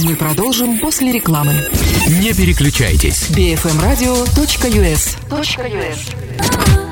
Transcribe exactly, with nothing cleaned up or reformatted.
Мы продолжим после рекламы. Не переключайтесь. би эф эм радио точка ю эс.